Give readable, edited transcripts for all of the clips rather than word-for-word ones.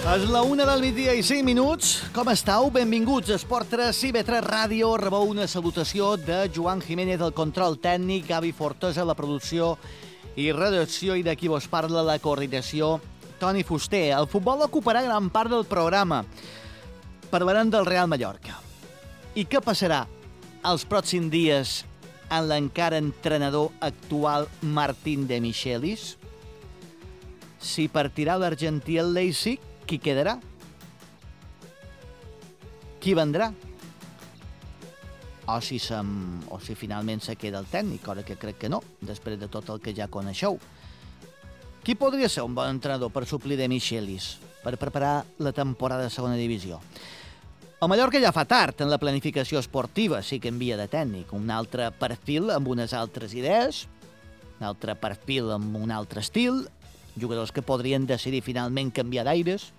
És la 1 del migdia i 5 minuts. Com estàu? Benvinguts a Esport 3 i B3 Ràdio. Rebeu una salutació de Joan Jiménez, del control tècnic, Gavi Fortosa, la producció i redacció, i d'aquí vos parla la coordinació, Toni Fuster. El futbol ocuparà gran part del programa. Parlarem del Real Mallorca. I què passarà els pròxims dies amb l'encara entrenador actual Martín de Michelis? Si partirà l'argentí el Leipzig, qui quedarà? Qui vendrà? O si finalment se queda el tècnic, cosa que crec que no, després de tot el que ja coneixeu. Qui podria ser un bon entrenador per suplir de Michelis, per preparar la temporada de segona divisió? El Mallorca ja fa tard en la planificació esportiva, sí que envia de tècnic. Un altre perfil amb unes altres idees, un altre perfil amb un altre estil, jugadors que podrien decidir finalment canviar d'aires.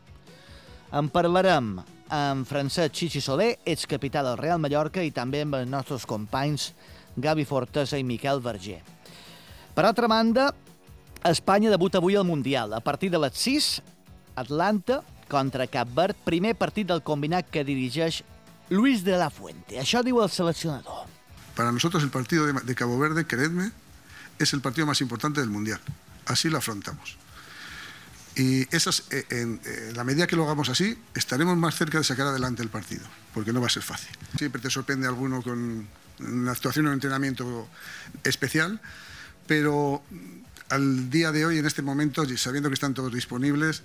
En parlarem amb Francesc Chichi Soler, excapità del Real Mallorca, i també amb els nostres companys Gavi Fortosa i Miquel Verger. Per altra banda, Espanya debuta avui al Mundial. A partir de les 6, Atlanta contra Cap Verd, primer partit del combinat que dirigeix Luis de la Fuente. Això diu el seleccionador. Para nosotros el partido de Cabo Verde, creedme, es el partido más importante del Mundial. Así lo afrontamos. Y en la medida que lo hagamos así, estaremos más cerca de sacar adelante el partido, porque no va a ser fácil. Siempre te sorprende alguno con una actuación o un entrenamiento especial, pero al día de hoy, en este momento, sabiendo que están todos disponibles,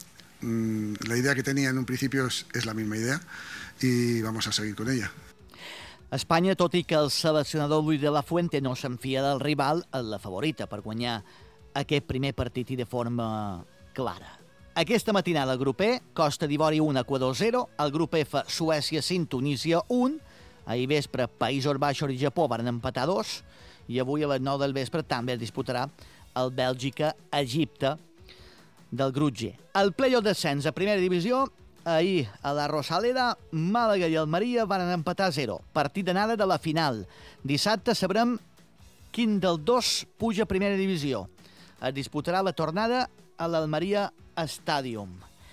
la idea que tenía en un principio es la misma idea y vamos a seguir con ella. Espanya, tot i que el seleccionador Luis de la Fuente no s'enfia del rival, és la favorita per guanyar aquest primer partit i de forma clara. Aquesta matinada el grup E, Costa d'Ivori 1, Equador 0, el grup F, Suècia 5, Tunísia 1, ahir vespre Països Baixos i Japó van empatar 2, i avui a les 9 del vespre també es disputarà el Bèlgica-Egipte del grup G. El play-off descens a primera divisió, ahir a la Rosaleda, Màlaga i Almeria van empatar 0. Partit d'anada de la final. Dissabte sabrem quin dels dos puja a primera divisió. Es disputarà la tornada a l'Almeria Stadium.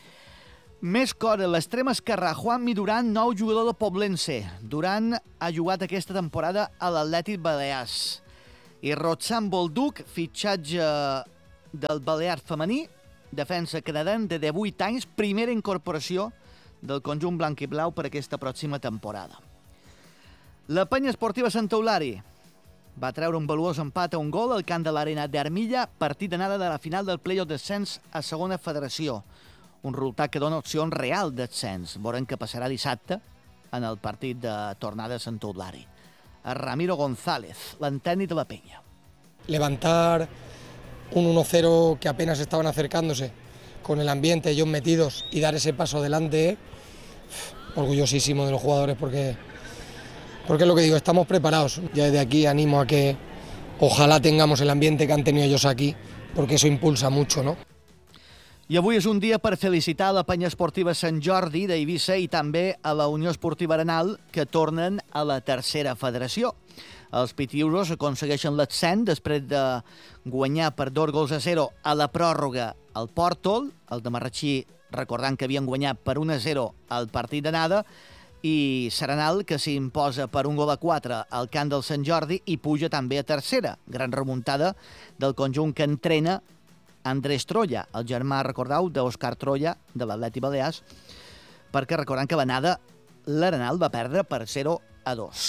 Més coses, l'extrem esquerrà Juanmi Duran, nou jugador del Poblense. Duran ha jugat aquesta temporada a l'Atlètic Balears. I Roxan Bolduc, fitxatge del Balear femení, defensa canadenc de 18 anys, primera incorporació del conjunt blanc i blau per aquesta pròxima temporada. La penya esportiva Santa Eulària va treure un valuós empat a un gol al camp de l'Arena d'Armilla, partit d'anada de la final del play-off descens a segona federació. Un resultat que dona opcions real d'ascens. Veurem què passarà dissabte en el partit de tornada a Santa Eulària. A Ramiro González, l'antècnic de la penya. Levantar un 1-0 que apenas estaban acercándose, con el ambiente, ellos metidos, y dar ese paso adelante, orgullosísimo de los jugadores porque es lo que digo, estamos preparados. Ya desde aquí animo a que ojalá tengamos el ambiente que han tenido ellos aquí, porque eso impulsa mucho, ¿no? I avui és un dia per felicitar la penya esportiva Sant Jordi d'Eivissa i també a la Unió Esportiva Arenal, que tornen a la tercera federació. Els pitiusos aconsegueixen l'ascens després de guanyar per 2-0 a la pròrroga al Pòrtol. El de Marratxí, recordant que havien guanyat per 1-0 al partit d'anada, i Serenal, que s'imposa per 1-4 al camp del Sant Jordi i puja també a tercera. Gran remuntada del conjunt que entrena Andrés Troya, el germà, recordeu, d'Òscar Troya, de l'Atlètic Balears, perquè recordant que l'anada l'Arenal va perdre per 0-2.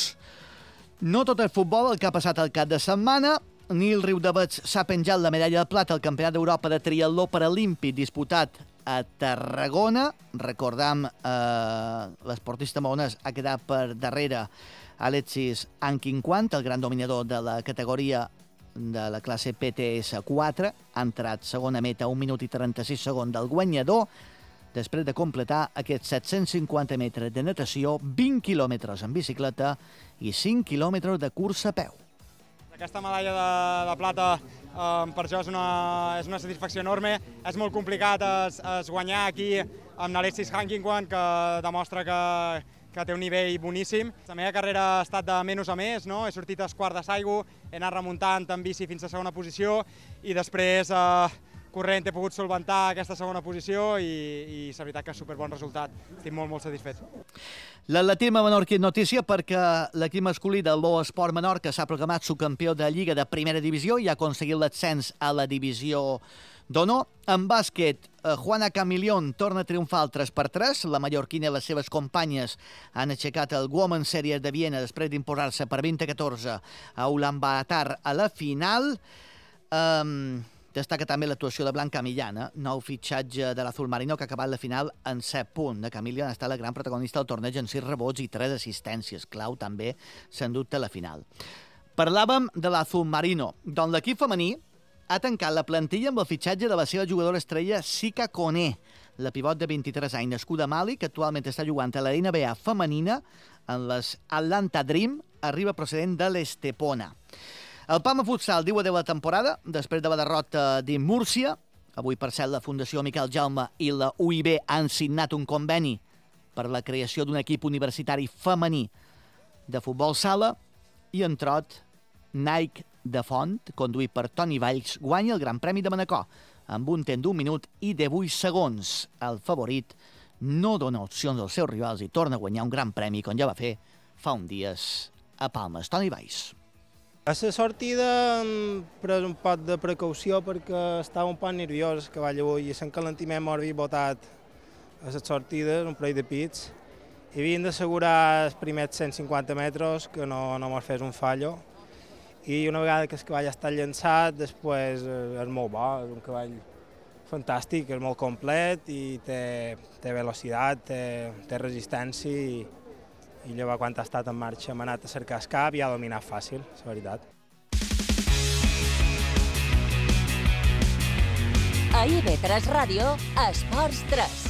No tot el futbol el que ha passat al cap de setmana. Nil Riudavets s'ha penjat la medalla de plata al Campionat d'Europa de triatló paralímpic disputat a Tarragona. Recordam, l'esportista maonès ha quedat per darrere Alexis Anquinquant, el gran dominador de la categoria de la classe PTS4. Ha entrat segona meta, 1 minut i 36 segons del guanyador, després de completar aquests 750 metres de natació, 20 quilòmetres en bicicleta i 5 quilòmetres de cursa a peu. Aquesta medalla de plata per jo és una satisfacció enorme. És molt complicat es guanyar aquí amb Alexis Anquinquant, que demostra que té un nivell boníssim. La meva carrera ha estat de menys a més, no? He sortit a quart de Saigo, he anat remuntant en bici fins a segona posició i després corrent he pogut solventar aquesta segona posició i la veritat que és superbon resultat. Estic molt, molt satisfet. L'atletisme menorquí és notícia perquè l'equip masculí del Bo Esport Menorca s'ha proclamat subcampió de Lliga de Primera Divisió i ha aconseguit l'ascens a la Divisió d'Honor. En bàsquet, Juana Camilión torna a triomfar el 3x3. La mallorquina i les seves companyes han aixecat el Women's Series de Viena després d'imposar-se per 20-14 a Ulaanbaatar a la final. Destaca també l'actuació de Blanca Millana, nou fitxatge de l'Azul Marino, que ha acabat la final en 7 punts. De Camilion ha estat la gran protagonista del torneig en 6 rebots i 3 assistències, clau també, se'n dubte, a la final. Parlàvem de l'Azul Marino, d'on l'equip femení ha tancat la plantilla amb el fitxatge de la seva jugadora estrella Sika Koné, la pivot de 23 anys, nascuda a Mali, que actualment està jugant a la NBA femenina en les Atlanta Dream, arriba procedent de l'Estepona. El Palma Futsal diu adeu a la temporada després de la derrota d'en Múrcia. Avui, per cert, la Fundació Miquel Jaume i la UIB han signat un conveni per la creació d'un equip universitari femení de futbol sala i en trot, Nike de Font, conduït per Toni Valls, guanya el Gran Premi de Manacor amb un temps d'1 minut i de 8 segons. El favorit no dona opcions als seus rivals i torna a guanyar un Gran Premi, com ja va fer fa uns dies a Palmes. Toni Valls. A la sortida hem pres un poc de precaució perquè estava un poc nerviós el cavall avui i l'encalentiment m'havia botat a les sortides, un parell de pits, i havíem d'assegurar els primers 150 metres que no mos fes un fallo, i una vegada que el cavall està llançat, després és molt bo, és un cavall fantàstic, és molt complet i té velocitat, té resistència i llavors quan ha estat en marxa hem anat a cercar el cap i ha dominat fàcil, és veritat. A IB3 Ràdio, Esports 3.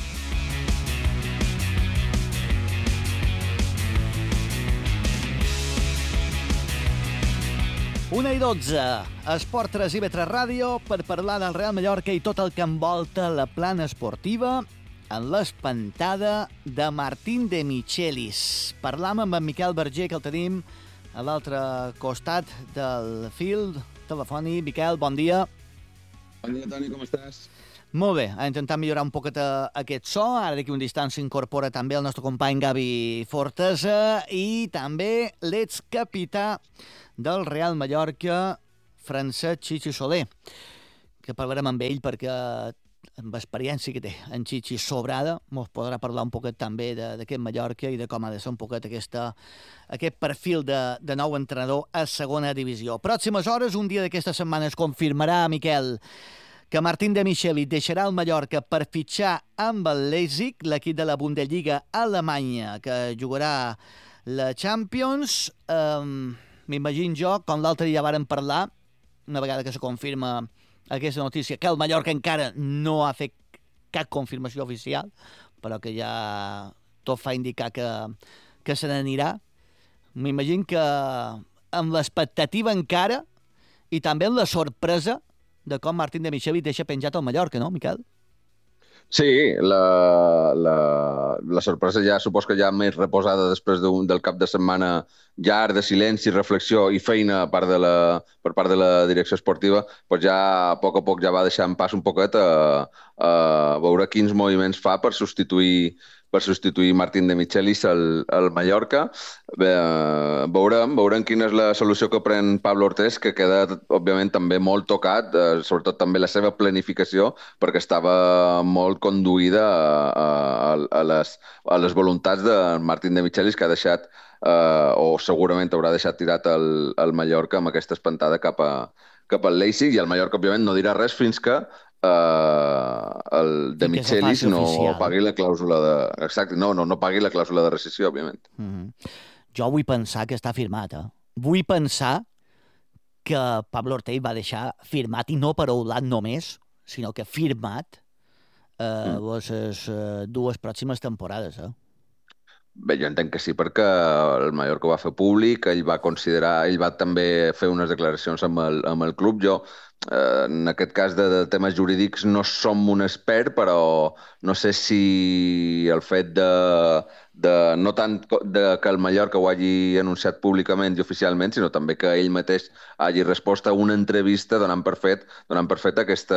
Una i 12, Esport 3 IB3 Ràdio, per parlar del Real Mallorca i tot el que envolta la plana esportiva en l'espantada de Martín de Michelis. Parlam amb en Miquel Berger, que el tenim a l'altre costat del fil telefònic. Miquel, bon dia. Bon dia, Toni, com estàs? Molt bé, ha intentat millorar un poquet aquest so. Ara d'aquí un distant s'incorpora també el nostre company Gavi Fortesa i també l'excapità del Real Mallorca, Francesc Chichi Soler, que parlarem amb ell perquè amb l'experiència que té en Chichi sobrada, ens podrà parlar un poquet també d'aquest Mallorca i de com ha de ser un poquet aquest perfil de nou entrenador a segona divisió. Pròximes hores, un dia d'aquesta setmana es confirmarà, Miquel, que Martín de Michelis deixarà el Mallorca per fitxar amb el Leipzig, l'equip de la Bundesliga alemanya, que jugarà la Champions. M'imagino jo, com l'altre dia vàrem parlar, una vegada que se confirma aquesta notícia, que el Mallorca encara no ha fet cap confirmació oficial, però que ja tot fa indicar que se n'anirà. M'imagino que amb l'expectativa encara i també amb la sorpresa de com Martín de Michelis deixa penjat el Mallorca, no, Miquel? Sí, la sorpresa ja supos que ja més reposada després del cap de setmana llarg de silenci, reflexió i feina per part de la direcció esportiva, doncs ja a poc ja va deixant pas un poquet a veure quins moviments fa per substituir Martín de Michelis al Mallorca. Veurem quina és la solució que pren Pablo Ortés, que queda, òbviament, també molt tocat, sobretot també la seva planificació, perquè estava molt conduïda a les voluntats de Martín de Michelis, que ha deixat, o segurament haurà deixat tirat el Mallorca amb aquesta espantada cap al Leipzig, i el Mallorca, òbviament, no dirà res fins que el de Michelis no pagui la clàusula de... Exacte, no pagui la clàusula de rescissió, òbviament. Jo vull pensar que està firmat, Vull pensar que Pablo Ortega va deixar firmat, i no per Oulat només, sinó que firmat les dues pròximes temporades, Bé, jo entenc que sí, perquè el Mallorca ho va fer públic, ell va també fer unes declaracions amb el club. Jo en aquest cas de temes jurídics no som un expert, però no sé si el fet no tant que el Mallorca ho hagi anunciat públicament i oficialment, sinó també que ell mateix hagi respost a una entrevista donant per fet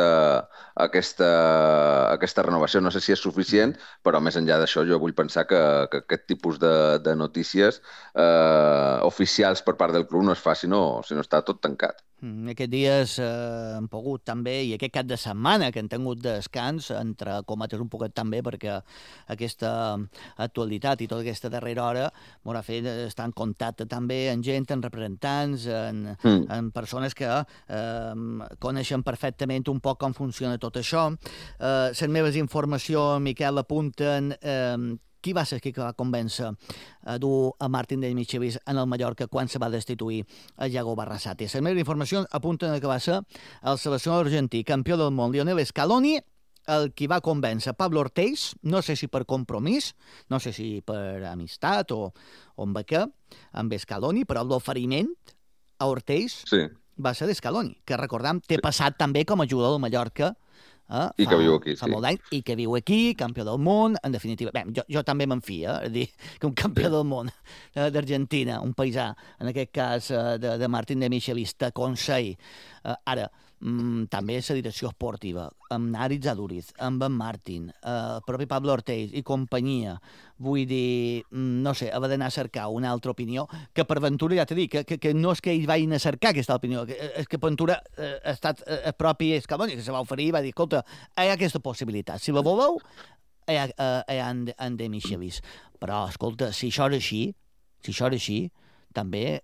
aquesta renovació. No sé si és suficient, però més enllà d'això jo vull pensar que aquest tipus de notícies oficials per part del club no es fa si no està tot tancat. Aquests dies hem pogut també, i aquest cap de setmana que hem tingut descans, entre cometes un poquet també, perquè aquesta actualitat i tota aquesta darrera hora m'haurà fet estar en contacte també amb gent, amb representants, amb persones que coneixen perfectament un poc com funciona tot això. Les meves informacions, Miquel, apunten qui va ser qui va convèncer a dur a Martín de Michelis en el Mallorca quan se va destituir a Iago Barrasate. Les meves informacions apunten que va ser el seleccionador argentí, campió del món, Lionel Scaloni, el qui va convèncer Pablo Ortiz, no sé si per compromís, no sé si per amistat o amb què, amb Scaloni, però l'oferiment a Ortiz va ser d'Scaloni, que recordam, té passat també com a jugador del Mallorca i que viu aquí, fa molt d'anys, i que viu aquí, campió del món, en definitiva. Bé, jo també me'n fia, és dir, que un campió del món d'Argentina, un paisà, en aquest cas de Martín de Michelis, t'aconsell. Ara, també la direcció esportiva, amb Naritz Aduriz, amb en Martín, el propi Pablo Ortiz i companyia, vull dir, no sé, haver d'anar a cercar una altra opinió, que per ventura, ja t'he dit, que no és que ells vagin a cercar aquesta opinió, és que per ventura ha estat el propi Scaloni que se va oferir i va dir, escolta, hi ha aquesta possibilitat, si la voleu, hi ha en de Michelis. Però, escolta, si això és així, també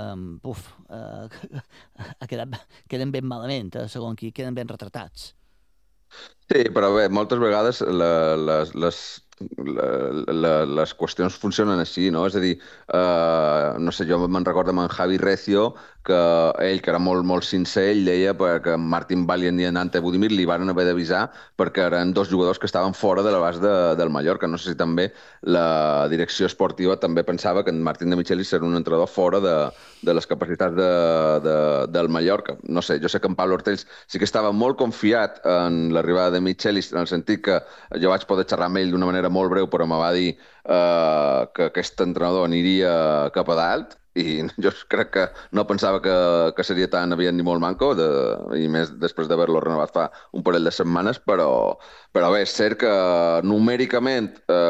queden ben malament, segons qui, queden ben retratats. Sí, però bé, moltes vegades les qüestions funcionen així, no? És a dir, no sé, jo me'n recordo amb en Javi Recio, que ell, que era molt, molt sincer, ell deia que Martín Valiant i en Ante Budimir li van haver d'avisar perquè eren dos jugadors que estaven fora de l'abast del Mallorca. No sé si també la direcció esportiva també pensava que en Martín de Michelis era un entrenador fora de les capacitats del Mallorca. No sé, jo sé que en Pablo Ortiz sí que estava molt confiat en l'arribada de Michelis, en el sentit que jo vaig poder xerrar amb ell d'una manera molt breu, però me va dir que aquest entrenador aniria cap a dalt, i jo crec que no pensava que seria tan aviat ni molt manco, i més després d'haver-lo renovat fa un parell de setmanes, però bé, és cert que numèricament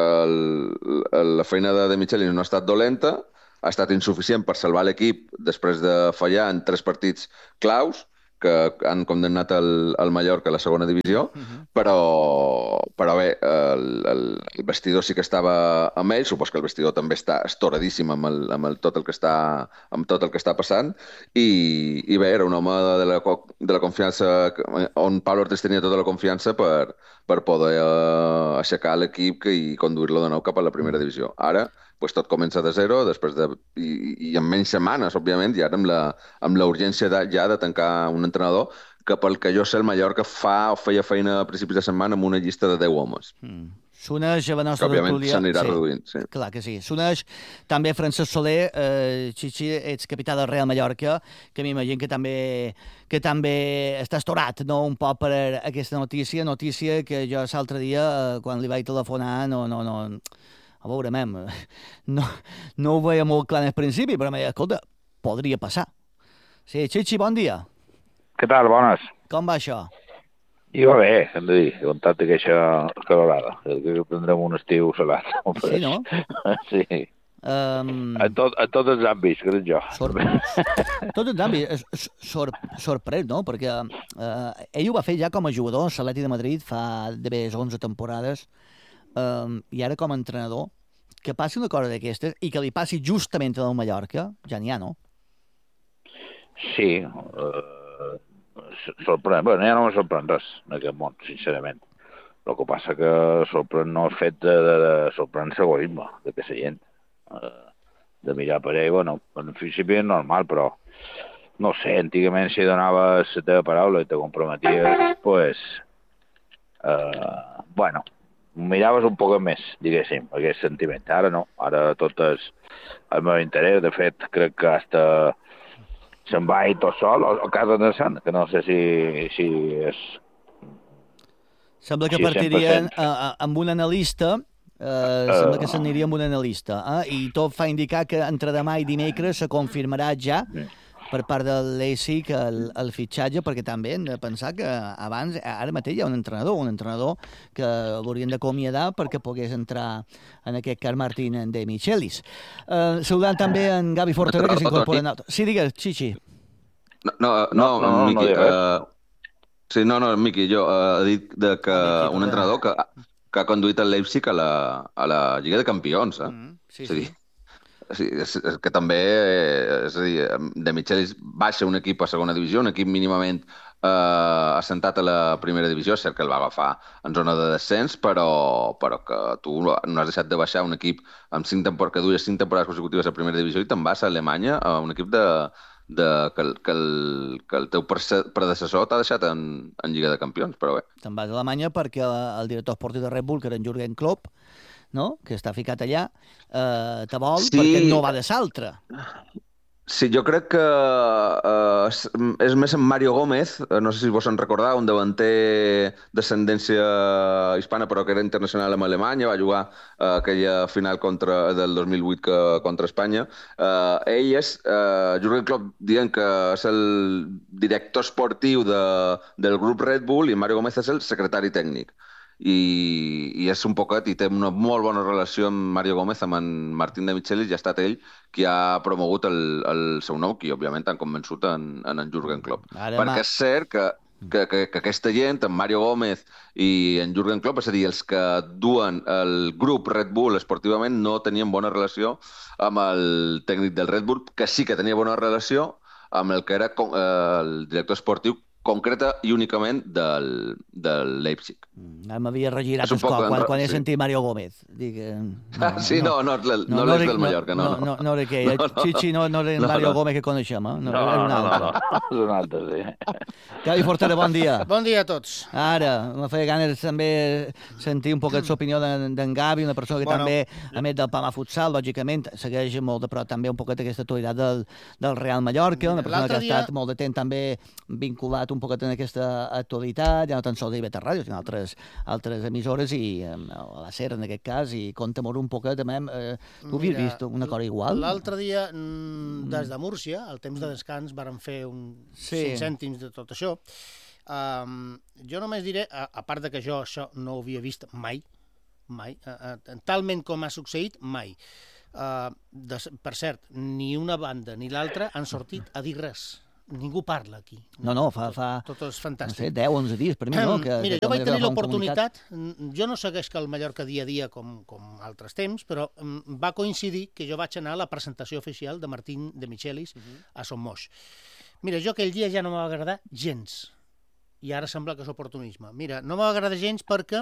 la feina de Michelis no ha estat dolenta, ha estat insuficient per salvar l'equip després de fallar en 3 partits claus, que han condemnat el Mallorca a la segona divisió, però bé, el vestidor sí que estava amb ell, supos que el vestidor també està estoradíssim amb tot el que està passant, i bé, era un home de la confiança, on Pablo Ortiz tenia tota la confiança per poder aixecar l'equip i conduir-lo de nou cap a la primera divisió. Ara, pues tot comença de zero, i en menys setmanes, òbviament, i ara amb la urgència ja de tancar un entrenador que, pel que jo sé, el Mallorca feia feina a principis de setmana amb una llista de 10 homes. S'uneix a la nostra òbviament tertúlia... s'anirà reduint, sí. Clar que sí. S'uneix també Francesc Soler, Xixi, ets capità del Real Mallorca, que m'imagino que també està estorat, no?, un poc per aquesta notícia que jo l'altre dia, quan li vaig telefonar, a veure, no ho veia molt clar en el principi, però m'he dit, escolta, podria passar. Sí, Xixi, bon dia. Què tal, bones? Com va això? I va bé, hem de dir, comptat aquesta calorada, que prendrem un estiu salat. Sí, no? Sí. A tots els àmbits, crec jo. Tots els àmbits. Sorprès, no? Perquè ell ho va fer ja com a jugador a l'Atlètic de Madrid fa d'haver 11 temporades, i ara com a entrenador, que passi una cosa d'aquestes i que li passi justament al Mallorca, ja n'hi ha, no? Sí, sorprèn. Bé, ja no me sorprèn res en aquest món, sincerament. El que passa que sorprèn no el fet de sorprèn l'egoisme de que la gent, de mirar per ell, bueno, en principi és normal, però no sé, antigament si donaves la teva paraula i te comprometies, pues, bueno, miraves un poc més, diguéssim, aquest sentiment. Ara no, ara tot és el meu interès. De fet, crec que hasta se'n va ell tot sol o casa de Sant, que no sé si és... Sembla que Sí, partirien 100%. amb un analista, sembla que s'aniria amb un analista, i tot fa indicar que entre demà i dimecres se confirmarà ja per part de l'Leipzig el fitxatge, perquè també hem de pensar que abans, ara mateix hi ha un entrenador que l'haurien d'acomiadar perquè pogués entrar en aquest cas Martín de Michelis. Saludant també en Gavi Fortera, que s'incorpora... Sí, digues, Chichi. No, Miqui. Sí, no, Miqui, jo he dit que un entrenador que ha conduït el Leipzig a la Lliga de Campions. Sí. És que també, és a dir, de Michelis baixa un equip a segona divisió, un equip mínimament assentat a la primera divisió, és cert que el va agafar en zona de descens, però que tu no has deixat de baixar un equip amb que duia 5 temporades consecutives a primera divisió i te'n vas a Alemanya a un equip que el teu predecessor t'ha deixat en Lliga de Campions, però bé. Te'n vas a Alemanya perquè el director esportiu de Red Bull, que era en Jürgen Klopp, no? Que està ficat allà, te vol perquè no va de l'altre. Sí, jo crec que és més en Mario Gómez, no sé si vos en recordeu, un davanter d'ascendència hispana però que era internacional amb Alemanya, va jugar aquella final del 2008 contra Espanya. Ell és Jürgen Klopp dient que és el director esportiu del grup Red Bull i Mario Gómez és el secretari tècnic. I és un poquet, i té una molt bona relació amb Mario Gómez, amb en Martín de Michelis, i ha estat ell qui ha promogut el seu nou, qui òbviament han convençut en Jürgen Klopp. Perquè és cert que aquesta gent, en Mario Gómez i en Jürgen Klopp, és a dir, els que duen el grup Red Bull esportivament, no tenien bona relació amb el tècnic del Red Bull, que sí que tenia bona relació amb el que era el director esportiu concreta i únicament del Leipzig. M'havia regirat quan he sentit Mario Gómez. Dic, sí, no és del Mallorca, no. No era aquell. Chichi no era Mario Gómez que coneixem, eh? No, és un altre, sí. Gavi Fortera, bon dia. Bon dia a tots. Ara, me feia ganes també sentir un poquet l'opinió d'en Gavi, una persona que també, a més del Palma Futsal, lògicament, segueix molt de prop també un poquet aquesta actualitat del Real Mallorca, una persona que ha estat molt de temps també vinculat un poquet en aquesta actualitat, ja no tan sols d'Ibeta Ràdio, sinó altres emissores i a la SER en aquest cas, i compta-m'ho un poquet també. Tu havies vist una cosa igual? L'altre dia, des de Múrcia, al temps de descans, varen fer 5 cèntims de tot això. Jo només diré, a part de que jo això no ho havia vist mai, talment com ha succeït, mai. Per cert, ni una banda ni l'altra han sortit a dir res. Ningú parla aquí. No, fa tot és fantàstic. No sé, 10 o 11 dies, per mi, no? Mira, jo vaig tenir l'oportunitat, jo no segueix que el Mallorca dia a dia com altres temps, però va coincidir que jo vaig anar a la presentació oficial de Martín de Michelis a Son Moix. Mira, jo aquell dia ja no m'va agradar gens, i ara sembla que és oportunisme. Mira, no m'va agradar gens perquè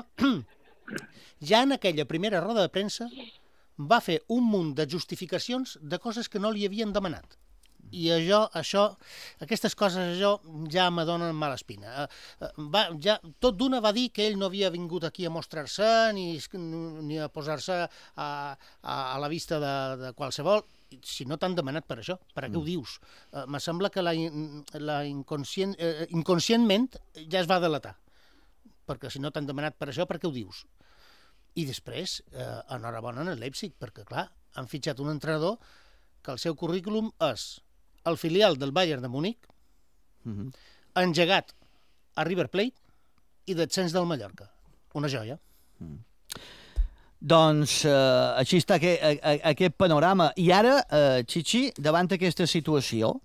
ja en aquella primera roda de premsa va fer un munt de justificacions de coses que no li havien demanat. I aquestes coses ja m'adonen mala espina. Tot d'una va dir que ell no havia vingut aquí a mostrar-se ni a posar-se a la vista de qualsevol. Si no t'han demanat per això, per a què ho dius? Me sembla que inconscientment ja es va delatar. Perquè si no t'han demanat per això, per què ho dius? I després, enhorabona en el Leipzig, perquè clar, han fitxat un entrenador que el seu currículum és el filial del Bayern de Múnich, engegat a River Plate i descens del Mallorca. Una joia. Doncs així està aquest panorama. I ara, Chichi, davant d'aquesta situació,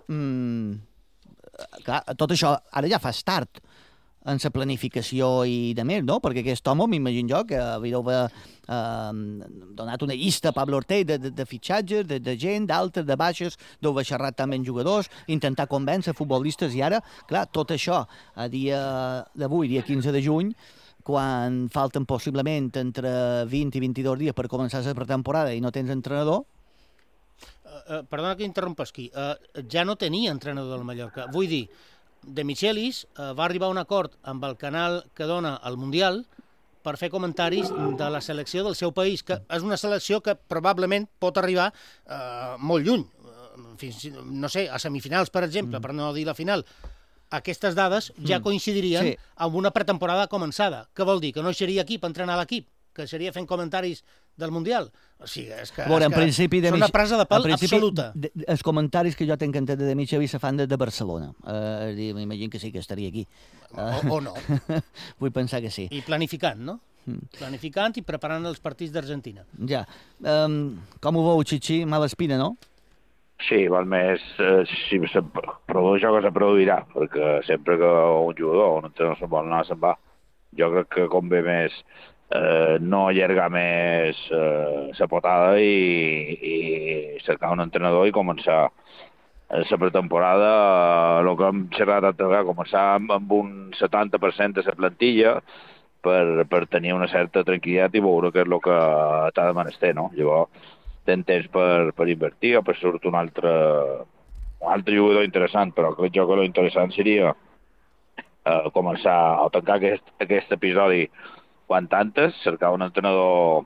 clar, tot això ara ja fa tard en la planificació i de més, no? Perquè aquest home, m'imagino jo, que havia donat una llista a Pablo Ortega de fitxatges, de gent, d'altres, de baixes, deu haver xerrat també amb jugadors, intentar convèncer futbolistes, i ara, clar, tot això, a dia d'avui, dia 15 de juny, quan falten possiblement entre 20 i 22 dies per començar la pretemporada i no tens entrenador... Perdona que interrompes aquí. Ja no tenia entrenador del Mallorca. Vull dir, de Michelis va arribar a un acord amb el canal que dona el Mundial per fer comentaris de la selecció del seu país, que és una selecció que probablement pot arribar molt lluny. fins, no sé, a semifinals, per exemple, per no dir la final, aquestes dades ja coincidirien amb una pretemporada començada. Què vol dir? Que no seria aquí per entrenar l'equip? Que seria fent comentaris del Mundial? O sigui, és que són una presa de pèl absoluta. Els comentaris que jo tinc entendre de Michevi se fan des de Barcelona. M'imagino que sí que estaria aquí. O no. Vull pensar que sí. I planificant, no? Planificant i preparant els partits d'Argentina. Ja. Com ho veu, Xixi? Mala espina, no? Sí, val més, si se produeix que se produirà, perquè sempre que un jugador o un entrenador se'n vol anar, se'n va. Jo crec que convé més no allargar més la potada i cercar un entrenador i començar la pretemporada, el que hem xerrat altra vegada, començar amb un 70% de la plantilla per tenir una certa tranquil·litat i veure què és el que t'ha de menester, no? Llavors, tens temps per invertir o per sortir un altre jugador interessant, però crec jo que l'interessant seria començar a tancar aquest episodi quan tantes, cercar un entrenador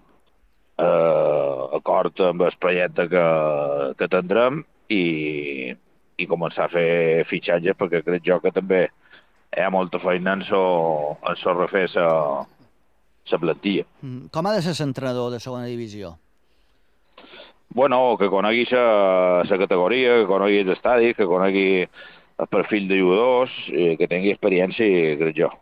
acord amb el projecte que tindrem i començar a fer fitxatges, perquè crec jo que també hi ha molta feina en refer la plantilla. Com ha de ser l'entrenador de segona divisió? Bueno, que conegui la categoria, que conegui els estadis, que conegui el perfil de jugadors, que tingui experiència, crec jo.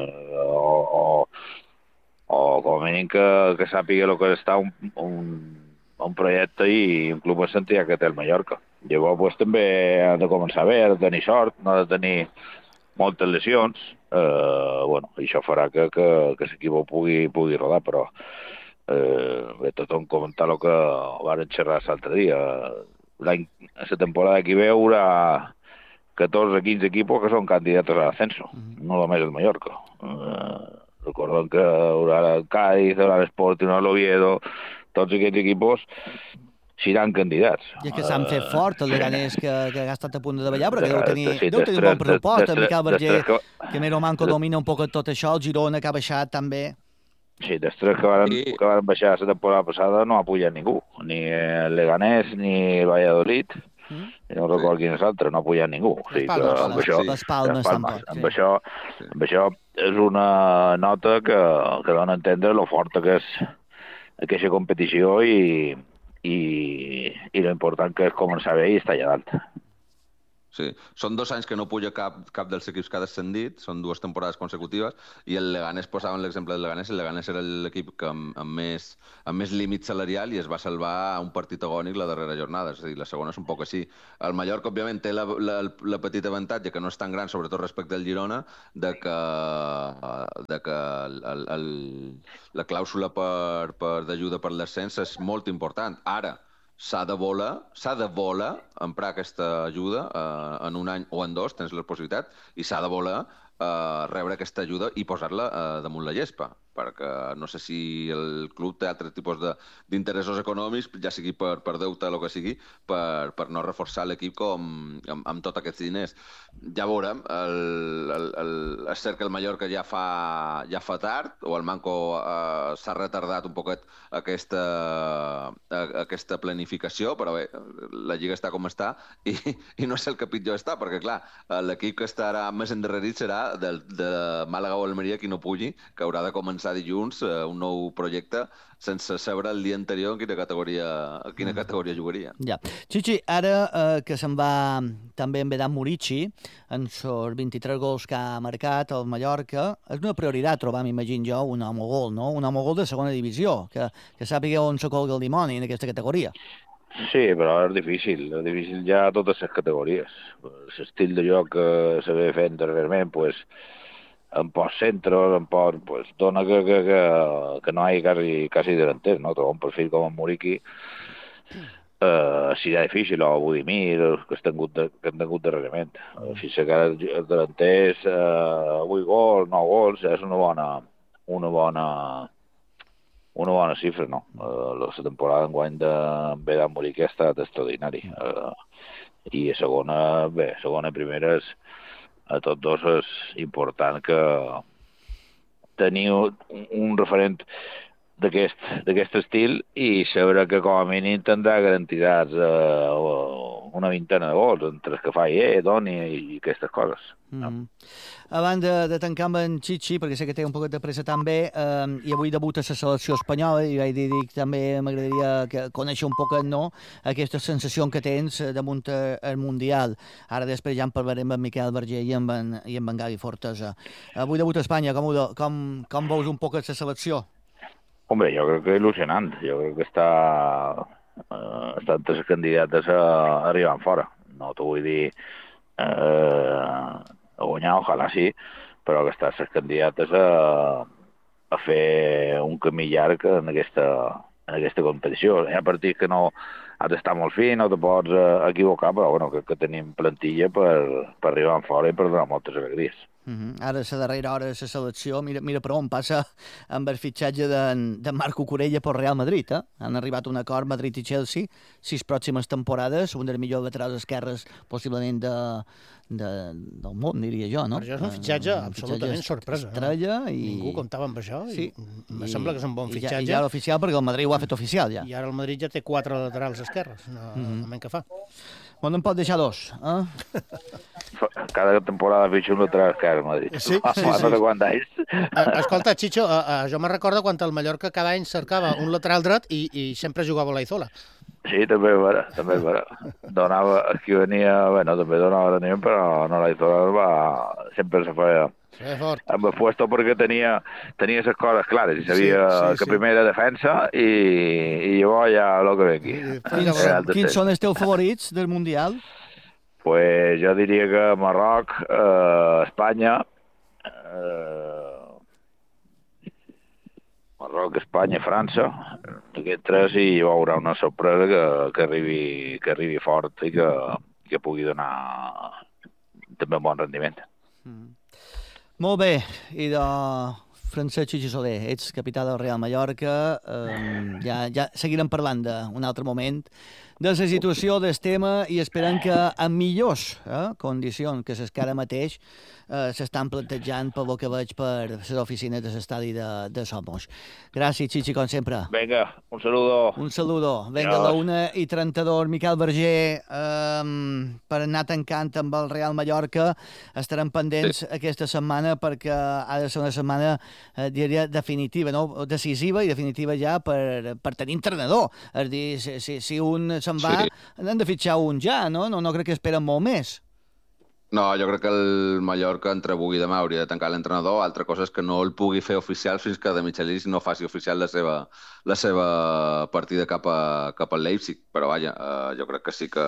O com a mínim que sàpiga el que està un projecte i un club centre que té el Mallorca. Llavors pues, també ha de començar bé, ha de tenir sort, no ha de tenir moltes lesions. Bueno, això farà que l'equip pugui rodar, però tothom comentar el que van xerrar l'altre dia. La temporada que hi ve haurà 14-15 equipos que són candidats a l'ascenso, no només el Mallorca. Recordem que haurà el Cádiz, haurà l'Sporting, l'Oviedo, tots aquests equipos seran candidats. I és que s'han fet fort, el Leganés que ha estat a punt de davallar, però deu tenir un bon pressupost. El Miquel Verger, que Mero Manco domina un poc tot això, el Girona que ha baixat també. Sí, dels tres que van baixar la temporada passada no ha pujat ningú, ni el Leganés ni el Valladolid, no recordo quin és l'altre, no ha pujat ningú. Les Palmes tampoc. Amb això és una nota que dona a entendre lo forta que és aquesta competició i lo important que és començar bé i estar allà dalt. Sí, són 2 anys que no puja cap dels equips que ha descendit, són 2 temporades consecutives, i el Leganés, posaven l'exemple del Leganés, el Leganés era l'equip que amb més límit salarial i es va salvar a un partit agònic la darrera jornada, és a dir, la segona és un poc així. El Mallorca, òbviament, té la petita avantatge, que no és tan gran, sobretot respecte al Girona, de que la clàusula d'ajuda per l'ascens és molt important. Ara, s'ha de voler emprar aquesta ajuda en un any o en 2, tens la possibilitat, i s'ha de voler rebre aquesta ajuda i posar-la damunt la gespa, perquè no sé si el club té altres tipus d'interessos econòmics, ja sigui per deute o el que sigui, per no reforçar l'equip amb tots aquests diners. Ja veurem, és cert que el Mallorca ja fa tard, o el Manco s'ha retardat un poquet aquesta planificació, però bé, la Lliga està com està i no és el que pitjor està, perquè clar, l'equip que estarà més endarrerit serà de Màlaga o Almeria qui no pugi, que haurà de començar dilluns un nou projecte sense saber el dia anterior a quina categoria jugaria. Ja. Xixi, ara que se'n va també en Vedat Murici, en els 23 gols que ha marcat el Mallorca, és una prioritat trobar, m'imagino jo, un home gol, no? Un home gol de segona divisió, que sàpiga on se colga el dimoni en aquesta categoria. Sí, però és difícil ja a totes les categories. L'estil de joc que se ve fent darrerament, pues, en post-centros, pues, dona que no hi ha quasi delanters, no? Trobar un perfil com en Muriqui serà difícil, o Budimir, que han tingut darrerament. Fins que els delanters 8 gols, 9 gols, és una bona xifra, no? La temporada enguany de Vedat Muriqui ha estat extraordinari. I a segona i primera a tots dos és important que teniu un referent d'aquest estil i saber que com a mínim tindrà garantitats una vintena de gols, entre els que fa Doni i aquestes coses. Abans de tancar amb en Chichi, perquè sé que té un poc de pressa també, i avui debuta la selecció espanyola, i vaig dir que també m'agradaria conèixer un poc, no?, aquesta sensació que tens damunt el Mundial. Ara després ja en parlarem amb en Miquel Berger i amb en Gavi Fortesa. Avui debuta Espanya, com veus un poc la selecció? Hombre, jo crec que il·lusionant. Jo crec que està entre les candidates a arribar fora. No t'ho vull dir a guanyar, ojalà sí, però que està les candidates a fer un camí llarg en aquesta competició. Hi ha partits que no has d'estar molt fi, no te pots equivocar, però bueno, crec que tenim plantilla per arribar fora i per donar moltes alegries. Ara, a la darrera hora de la selecció, mira per on passa amb el fitxatge de Marco Corella pel Real Madrid. Han arribat a un acord Madrid i Chelsea, 6 pròximes temporades, un dels millors laterals esquerres possiblement del món, diria jo, no? Per això és un fitxatge absolutament sorpresa. Estrella i... Ningú comptava amb això i em sembla que és un bon fitxatge. I ja l'oficial, perquè el Madrid ho ha fet oficial, ja. I ara el Madrid ja té 4 laterals esquerres, no que fa. Bueno, en pot deixar 2, Cada temporada fitxa un lateral esquerre, Madrid. Sí. No sé quant anys. Escolta, Chicho, jo me recordo quan el Mallorca cada any cercava un lateral dret i sempre jugava l'Aizola. Sí, també és vera. Donava, qui venia, bueno, també donava de nivell, però no l'Aizola sempre se feia amb el puesto perquè tenia les coses clares i sabia que primer era defensa i llavors ja el que ve aquí. Quins són els teus favorits del Mundial? Pues jo diria que Marroc, Espanya, França, aquests 3, i hi haurà una sorpresa que arribi fort i que pugui donar també un bon rendiment. Molt bé, i de Francesc Chichi Soler, ets capità del Real Mallorca, ja seguirem parlant d'un altre moment de la situació del tema i esperem que en millors condicions que les que ara mateix s'estan plantejant pel que veig per les oficines de l'estadi de Somos. Gràcies, Chichi, com sempre. Vinga, un saludo. Un saludo. Vinga, a la 1:32, Miquel Berger, per anar tancant amb el Real Mallorca. Estarem pendents aquesta setmana perquè ha de ser una setmana, diria, definitiva, no? Decisiva i definitiva ja per tenir entrenador. És a dir, si un se'n va, hem de fitxar un ja, no? No crec que esperen molt més. No, jo crec que el Mallorca entre avui i demà hauria de tancar l'entrenador. Altra cosa és que no el pugui fer oficial fins que De Michelis no faci oficial la seva partida cap al Leipzig. Però vaja, jo crec que sí que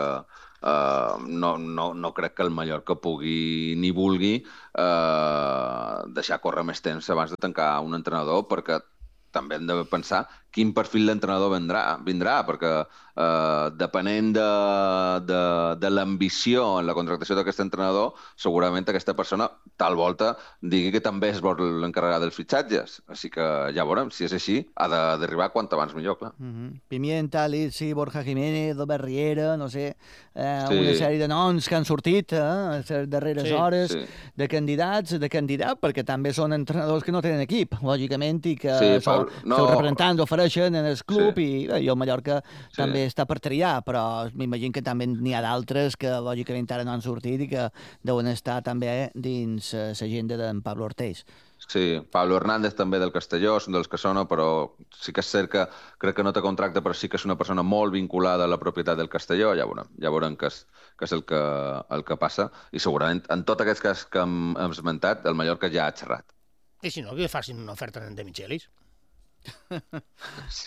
no crec que el Mallorca pugui ni vulgui deixar córrer més temps abans de tancar un entrenador, perquè també hem de pensar quin perfil d'entrenador vindrà, perquè depenent de l'ambició en la contractació d'aquest entrenador, segurament aquesta persona tal volta digui que també es vol l'encarregar dels fitxatges. Així que ja veurem, si és així, ha d'arribar quant abans millor, clar. Pimienta, Lizzi, Borja Jiménez, Albert Riera, no sé, una sèrie de noms que han sortit a les darreres hores de candidats, perquè també són entrenadors que no tenen equip, lògicament, i que els representants ofereixen en el club, i el Mallorca també està per triar, però m'imagino que també n'hi ha d'altres que lògicament ara no han sortit i que deuen estar també dins l'agenda d'en Pablo Ortiz. Sí, Pablo Hernández també del Castelló, és un dels que sona, però sí que és cert que crec que no té contracte, però sí que és una persona molt vinculada a la propietat del Castelló, ja veurem què és el que passa, i segurament en tots aquests casos que hem esmentat, el Mallorca ja ha xerrat. I si no, que facin una oferta en De Michelis. Sí.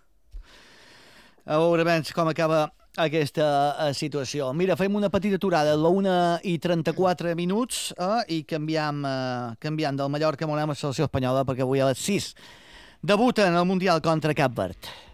A veure com acaba aquesta situació. Mira, fem una petita aturada a la 1:34 i canviant del Mallorca, anem a la selecció espanyola, perquè avui a les 6 debuten al Mundial contra Cap Verd.